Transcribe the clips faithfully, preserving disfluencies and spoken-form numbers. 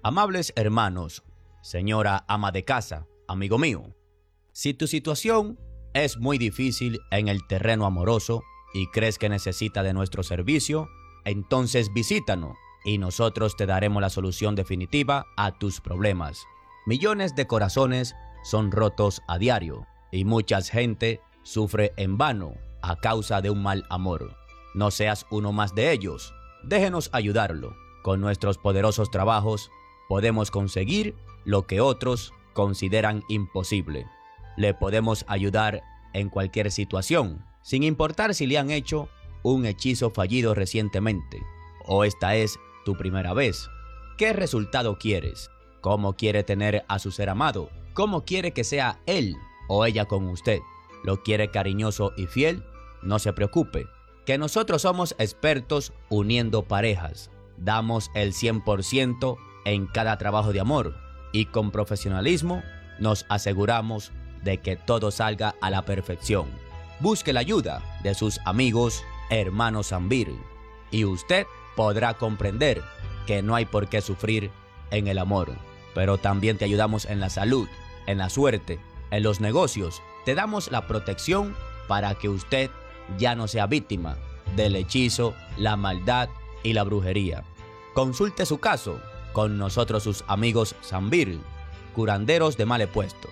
Amables hermanos, señora ama de casa, amigo mío, si tu situación es muy difícil en el terreno amoroso y crees que necesita de nuestro servicio, entonces visítanos y nosotros te daremos la solución definitiva a tus problemas. Millones de corazones son rotos a diario y mucha gente sufre en vano a causa de un mal amor. No seas uno más de ellos. Déjenos ayudarlo. Con nuestros poderosos trabajos podemos conseguir lo que otros consideran imposible. Le podemos ayudar en cualquier situación, sin importar si le han hecho un hechizo fallido recientemente o esta es tu primera vez. ¿Qué resultado quieres? ¿Cómo quiere tener a su ser amado? ¿Cómo quiere que sea él o ella con usted? ¿Lo quiere cariñoso y fiel? No se preocupe, que nosotros somos expertos uniendo parejas. Damos el cien por ciento en cada trabajo de amor y con profesionalismo nos aseguramos de que todo salga a la perfección. Busque la ayuda de sus amigos, hermanos Zambir, y usted podrá comprender que no hay por qué sufrir en el amor. Pero también te ayudamos en la salud, en la suerte, en los negocios. Te damos la protección para que usted ya no sea víctima del hechizo, la maldad y la brujería. Consulte su caso con nosotros, sus amigos Zambir, curanderos de mal puesto.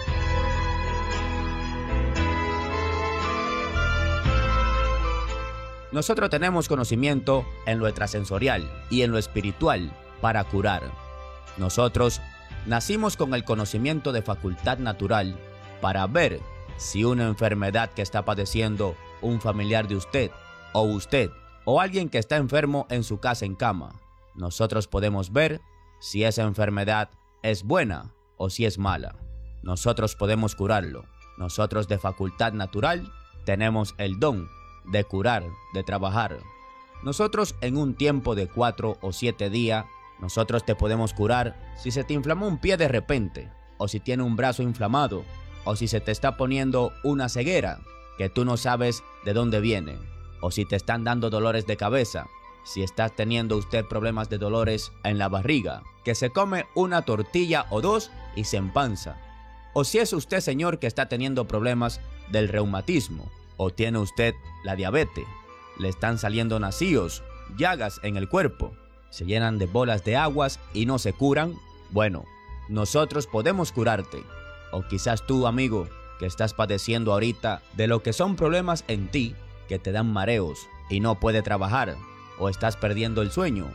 Nosotros tenemos conocimiento en lo extrasensorial y en lo espiritual para curar. Nosotros nacimos con el conocimiento de facultad natural para ver si una enfermedad que está padeciendo un familiar de usted o usted o alguien que está enfermo en su casa en cama. Nosotros podemos ver si esa enfermedad es buena o si es mala. Nosotros podemos curarlo. Nosotros de facultad natural tenemos el don de curar, de trabajar. Nosotros en un tiempo de cuatro o siete días, nosotros te podemos curar si se te inflamó un pie de repente, o si tiene un brazo inflamado, o si se te está poniendo una ceguera que tú no sabes de dónde viene, o si te están dando dolores de cabeza, si estás teniendo usted problemas de dolores en la barriga, que se come una tortilla o dos y se empanza, o si es usted, señor, que está teniendo problemas del reumatismo, o tiene usted la diabetes, le están saliendo nacíos, llagas en el cuerpo, se llenan de bolas de aguas y no se curan. Bueno, nosotros podemos curarte. O quizás tú, amigo, que estás padeciendo ahorita de lo que son problemas en ti, que te dan mareos y no puede trabajar, o estás perdiendo el sueño,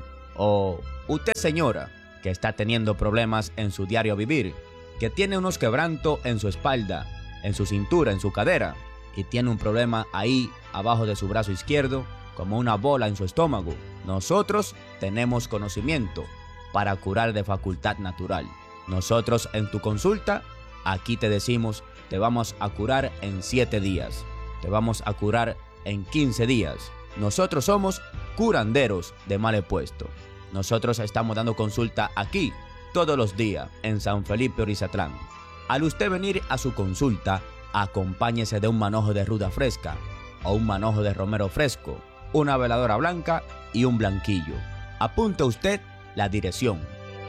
o usted, señora, que está teniendo problemas en su diario vivir, que tiene unos quebrantos en su espalda, en su cintura, en su cadera, y tiene un problema ahí abajo de su brazo izquierdo, como una bola en su estómago. Nosotros tenemos conocimiento para curar de facultad natural. Nosotros en tu consulta, aquí te decimos, te vamos a curar en siete días. Te vamos a curar en quince días. Nosotros somos curanderos de mal puesto. Nosotros estamos dando consulta aquí todos los días en San Felipe Orizatlán. Al usted venir a su consulta, acompáñese de un manojo de ruda fresca o un manojo de romero fresco, una veladora blanca y un blanquillo. Apunte usted la dirección.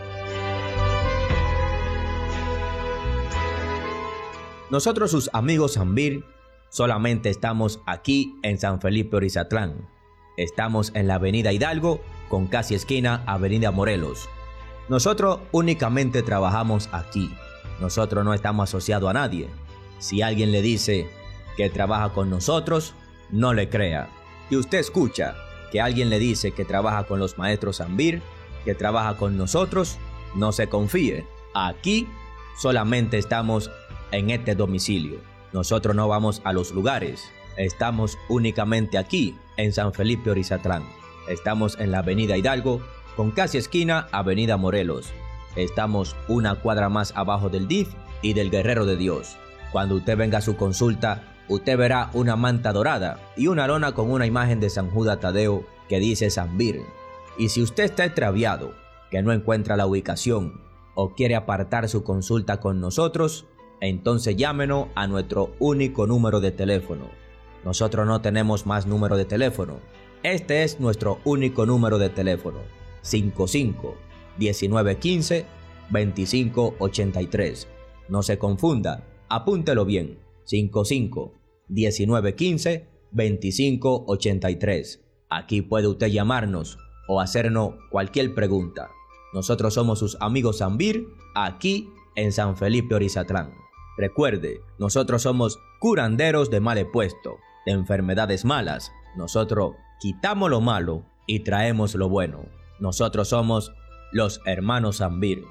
Nosotros, sus amigos Zambir, solamente estamos aquí en San Felipe Orizatlán. Estamos en la avenida Hidalgo con casi esquina avenida Morelos. Nosotros únicamente trabajamos aquí. Nosotros no estamos asociados a nadie. Si alguien le dice que trabaja con nosotros, no le crea. Si usted escucha que alguien le dice que trabaja con los maestros Zambir, que trabaja con nosotros, no se confíe. Aquí solamente estamos en este domicilio. Nosotros no vamos a los lugares. Estamos únicamente aquí en San Felipe Orizatlán. Estamos en la avenida Hidalgo con casi esquina avenida Morelos. Estamos una cuadra más abajo del D I F y del Guerrero de Dios. Cuando usted venga a su consulta, usted verá una manta dorada y una lona con una imagen de San Judas Tadeo que dice Zambir. Y si usted está extraviado, que no encuentra la ubicación o quiere apartar su consulta con nosotros, entonces llámenos a nuestro único número de teléfono. Nosotros no tenemos más número de teléfono. Este es nuestro único número de teléfono. cinco cinco, diecinueve quince, veinticinco ochenta y tres. No se confunda, apúntelo bien. cincuenta y cinco, diecinueve quince, veinticinco ochenta y tres. Aquí puede usted llamarnos o hacernos cualquier pregunta. Nosotros somos sus amigos Zambir, aquí en San Felipe Orizatlán. Recuerde, nosotros somos curanderos de mal puesto, de enfermedades malas. Nosotros quitamos lo malo y traemos lo bueno. Nosotros somos los hermanos Zambir.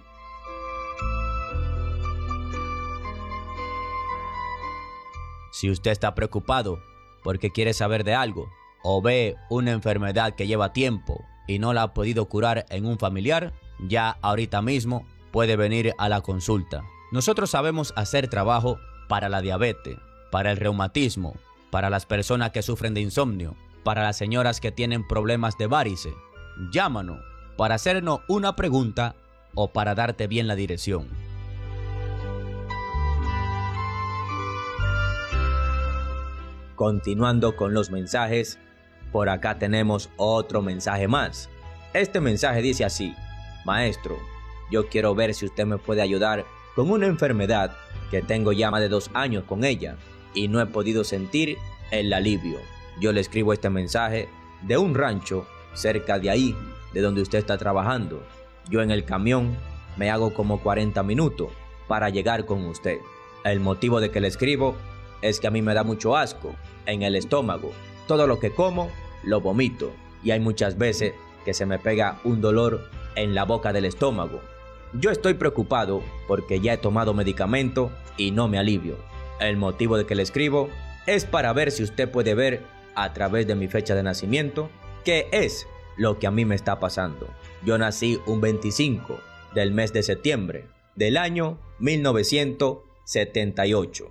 Si usted está preocupado porque quiere saber de algo o ve una enfermedad que lleva tiempo y no la ha podido curar en un familiar, ya ahorita mismo puede venir a la consulta. Nosotros sabemos hacer trabajo para la diabetes, para el reumatismo, para las personas que sufren de insomnio, para las señoras que tienen problemas de varices. Llámanos para hacernos una pregunta o para darte bien la dirección. Continuando con los mensajes, por acá tenemos otro mensaje más. Este mensaje dice así: Maestro, yo quiero ver si usted me puede ayudar con una enfermedad que tengo ya más de dos años con ella y no he podido sentir el alivio. Yo le escribo este mensaje de un rancho cerca de ahí, de donde usted está trabajando. Yo en el camión me hago como cuarenta minutos para llegar con usted. El motivo de que le escribo es que a mí me da mucho asco en el estómago. Todo lo que como, lo vomito. Y hay muchas veces que se me pega un dolor en la boca del estómago. Yo estoy preocupado porque ya he tomado medicamento y no me alivio. El motivo de que le escribo es para ver si usted puede ver a través de mi fecha de nacimiento qué es lo que a mí me está pasando. Yo nací un veinticinco del mes de septiembre del año mil novecientos setenta y ocho.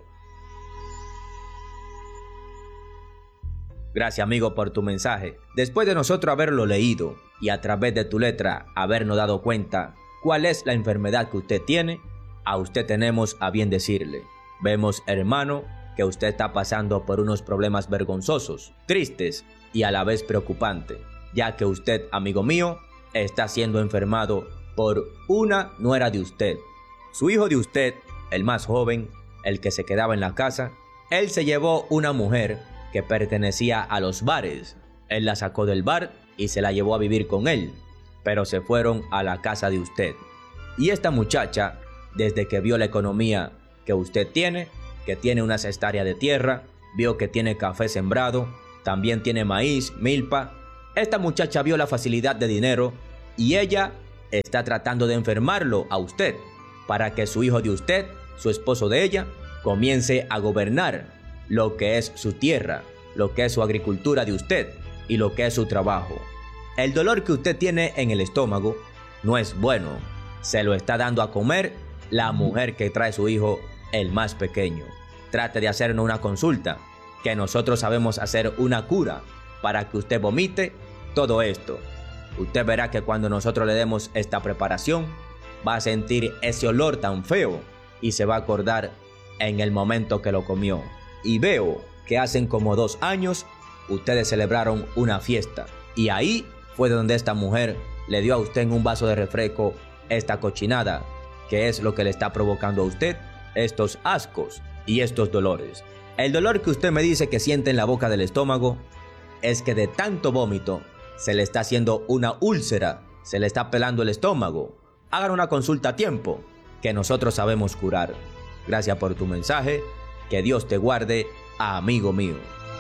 Gracias, amigo, por tu mensaje. Después de nosotros haberlo leído y a través de tu letra habernos dado cuenta cuál es la enfermedad que usted tiene, a usted tenemos a bien decirle: vemos, hermano, que usted está pasando por unos problemas vergonzosos, tristes y a la vez preocupantes, ya que usted, amigo mío, está siendo enfermado por una nuera de usted. Su hijo de usted, el más joven, el que se quedaba en la casa, él se llevó una mujer que pertenecía a los bares. Él la sacó del bar y se la llevó a vivir con él, pero se fueron a la casa de usted. Y esta muchacha, desde que vio la economía que usted tiene, que tiene unas hectáreas de tierra, vio que tiene café sembrado, también tiene maíz, milpa, esta muchacha vio la facilidad de dinero y ella está tratando de enfermarlo a usted para que su hijo de usted, su esposo de ella, comience a gobernar lo que es su tierra, lo que es su agricultura de usted y lo que es su trabajo. El dolor que usted tiene en el estómago no es bueno. Se lo está dando a comer la mujer que trae su hijo, el más pequeño. Trate de hacernos una consulta, que nosotros sabemos hacer una cura para que usted vomite todo esto. Usted verá que cuando nosotros le demos esta preparación, va a sentir ese olor tan feo y se va a acordar en el momento que lo comió. Y veo que hacen como dos años ustedes celebraron una fiesta y ahí fue donde esta mujer le dio a usted en un vaso de refresco esta cochinada, que es lo que le está provocando a usted estos ascos y estos dolores. El dolor que usted me dice que siente en la boca del estómago es que de tanto vómito se le está haciendo una úlcera, se le está pelando el estómago. Hagan una consulta a tiempo, que nosotros sabemos curar. Gracias por tu mensaje. Que Dios te guarde, amigo mío.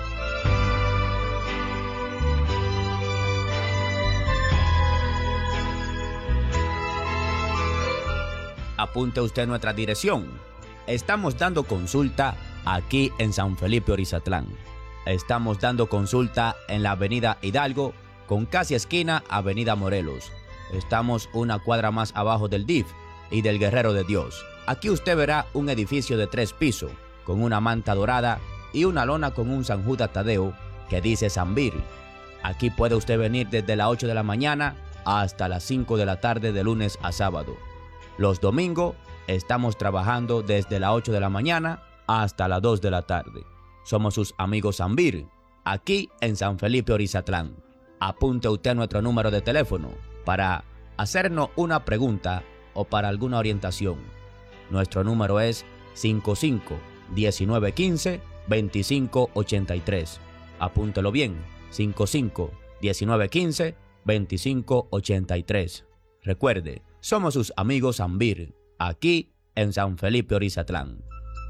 Apunte usted nuestra dirección. Estamos dando consulta aquí en San Felipe Orizatlán. Estamos dando consulta en la avenida Hidalgo, con casi esquina avenida Morelos. Estamos una cuadra más abajo del D I F y del Guerrero de Dios. Aquí usted verá un edificio de tres pisos, con una manta dorada y una lona con un San Judas Tadeo que dice Zambir. Aquí puede usted venir desde las ocho de la mañana hasta las cinco de la tarde de lunes a sábado. Los domingos estamos trabajando desde las ocho de la mañana hasta las dos de la tarde. Somos sus amigos Zambir, aquí en San Felipe Orizatlán. Apunte usted nuestro número de teléfono para hacernos una pregunta o para alguna orientación. Nuestro número es cinco cinco, diecinueve quince, veinticinco ochenta y tres. Apúntelo bien, cinco cinco, diecinueve quince, veinticinco ochenta y tres. Recuerde, somos sus amigos Ambir, aquí en San Felipe Orizatlán.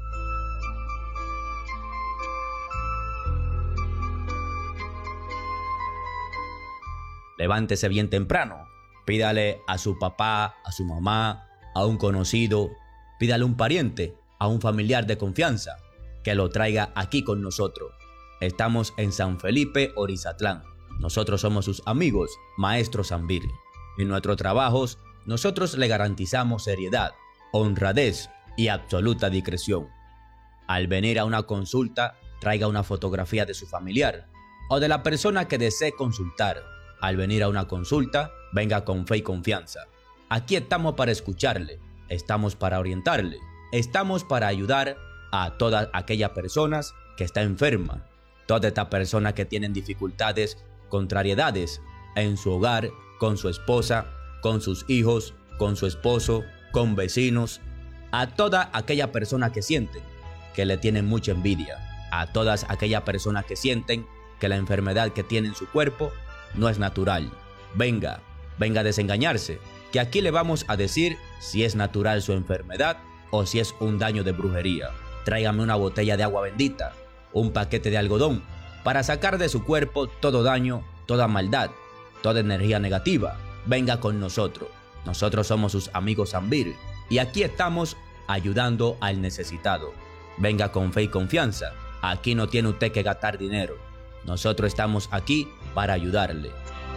Levántese bien temprano, pídale a su papá, a su mamá, a un conocido, pídale a un pariente, a un familiar de confianza, que lo traiga aquí con nosotros. Estamos en San Felipe Orizatlán. Nosotros somos sus amigos, maestros Ambir. En nuestros trabajos, nosotros le garantizamos seriedad, honradez y absoluta discreción. Al venir a una consulta, traiga una fotografía de su familiar o de la persona que desee consultar. Al venir a una consulta, venga con fe y confianza. Aquí estamos para escucharle, estamos para orientarle, estamos para ayudar a todas aquellas personas que están enfermas, todas estas personas que tienen dificultades, contrariedades en su hogar, con su esposa, con sus hijos, con su esposo, con vecinos, a toda aquella persona que sienten que le tienen mucha envidia, a todas aquellas personas que sienten que la enfermedad que tiene en su cuerpo no es natural. Venga, venga a desengañarse, que aquí le vamos a decir si es natural su enfermedad o si es un daño de brujería. Tráigame una botella de agua bendita, un paquete de algodón, para sacar de su cuerpo todo daño, toda maldad, toda energía negativa. Venga con nosotros. Nosotros somos sus amigos Ambir y aquí estamos ayudando al necesitado. Venga con fe y confianza. Aquí no tiene usted que gastar dinero. Nosotros estamos aquí para ayudarle.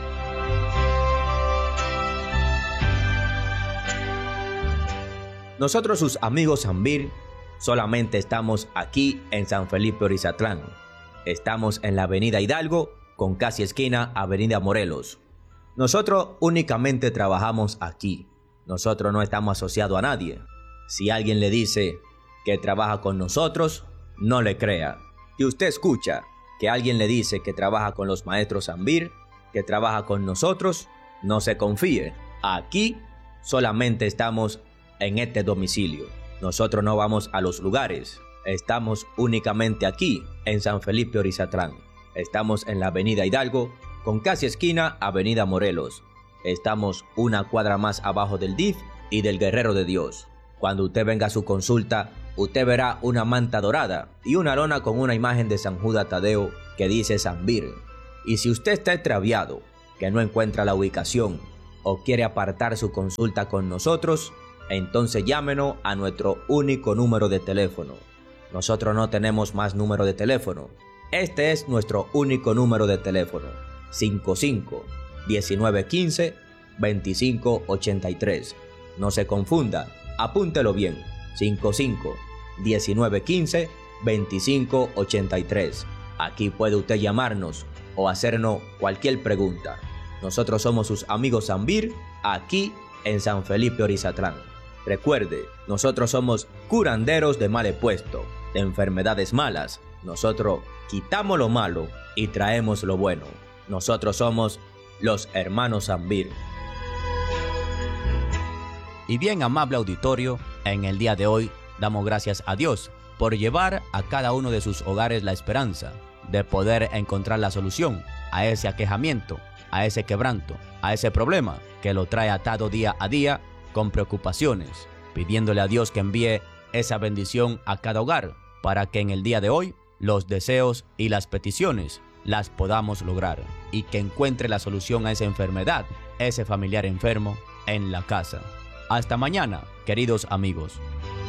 Nosotros, sus amigos Ambir, solamente estamos aquí en San Felipe Orizatlán. Estamos en la avenida Hidalgo, con casi esquina avenida Morelos. Nosotros únicamente trabajamos aquí. Nosotros no estamos asociados a nadie. Si alguien le dice que trabaja con nosotros, no le crea. Si usted escucha que alguien le dice que trabaja con los maestros Ambir, que trabaja con nosotros, no se confíe. Aquí solamente estamos en este domicilio. Nosotros no vamos a los lugares. Estamos únicamente aquí, en San Felipe Orizatlán. Estamos en la avenida Hidalgo, con casi esquina avenida Morelos. Estamos una cuadra más abajo del D I F y del Guerrero de Dios. Cuando usted venga a su consulta, usted verá una manta dorada y una lona con una imagen de San Judas Tadeo que dice Ambir. Y si usted está extraviado, que no encuentra la ubicación o quiere apartar su consulta con nosotros, entonces llámenos a nuestro único número de teléfono. Nosotros no tenemos más número de teléfono. Este es nuestro único número de teléfono. cinco cinco, diecinueve quince, veinticinco ochenta y tres. No se confunda, apúntelo bien. cinco cinco, diecinueve quince, veinticinco ochenta y tres. Aquí puede usted llamarnos o hacernos cualquier pregunta. Nosotros somos sus amigos Ambir, aquí en San Felipe Orizatlán. Recuerde, nosotros somos curanderos de mal puesto, de enfermedades malas. Nosotros quitamos lo malo y traemos lo bueno. Nosotros somos los hermanos Ambir. Y bien, amable auditorio, en el día de hoy damos gracias a Dios por llevar a cada uno de sus hogares la esperanza de poder encontrar la solución a ese aquejamiento, a ese quebranto, a ese problema que lo trae atado día a día con preocupaciones, pidiéndole a Dios que envíe esa bendición a cada hogar para que en el día de hoy los deseos y las peticiones las podamos lograr y que encuentre la solución a esa enfermedad, ese familiar enfermo en la casa. Hasta mañana, queridos amigos.